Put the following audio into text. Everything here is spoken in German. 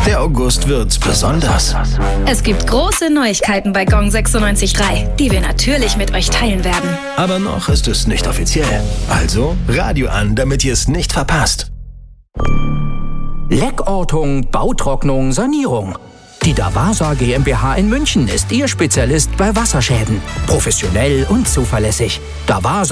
Der August wird besonders. Es gibt große Neuigkeiten bei Gong 96.3, die wir natürlich mit euch teilen werden. Aber noch ist es nicht offiziell. Also Radio an, damit ihr es nicht verpasst. Leckortung, Bautrocknung, Sanierung. Die Davasa GmbH in München ist Ihr Spezialist bei Wasserschäden. Professionell und zuverlässig. Davasa